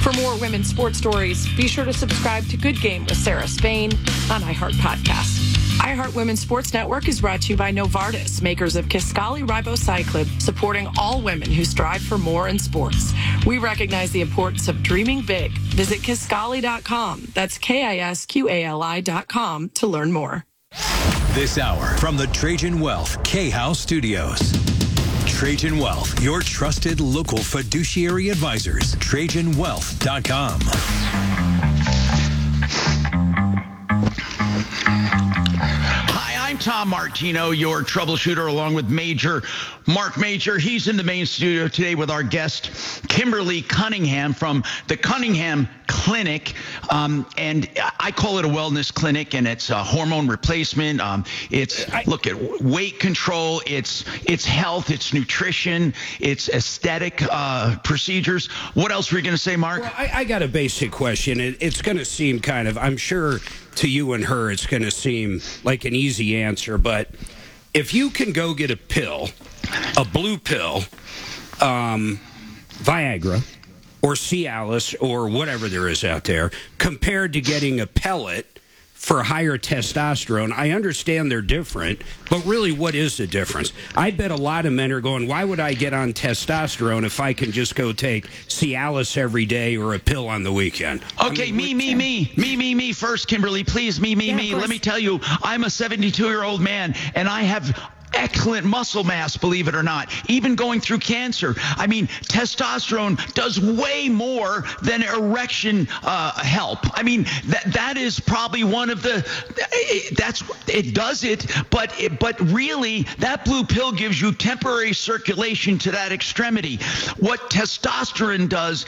For more women's sports stories, be sure to subscribe to Good Game with Sarah Spain on iHeart Podcasts. iHeart Women's Sports Network is brought to you by Novartis, makers of Kisqali Ribociclib, supporting all women who strive for more in sports. We recognize the importance of dreaming big. Visit Kisqali.com. That's KISQALI.com to learn more. This hour from the Trajan Wealth K-House Studios. Trajan Wealth, your trusted local fiduciary advisors. TrajanWealth.com. Hi, I'm Tom Martino, your troubleshooter, along with Mark Major. He's in the main studio today with our guest, Kimberly Cunningham from the Cunningham Clinic. And I call it a wellness clinic, and it's a hormone replacement. Look at weight control. It's health. It's nutrition. It's aesthetic procedures. What else were you going to say, Mark? Well, I got a basic question. It's going to seem kind of, I'm sure to you and her, it's going to seem like an easy answer. But if you can go get a pill, a blue pill, Viagra, or Cialis, or whatever there is out there, compared to getting a pellet for higher testosterone, I understand they're different, but really, what is the difference? I bet a lot of men are going, why would I get on testosterone if I can just go take Cialis every day or a pill on the weekend? Okay, me first, Kimberly, please, me. Let me tell you, I'm a 72-year-old man, and I have excellent muscle mass, believe it or not, even going through cancer. I mean, testosterone does way more than erection help. I mean, that is probably one of the, it does it, but really, that blue pill gives you temporary circulation to that extremity. What testosterone does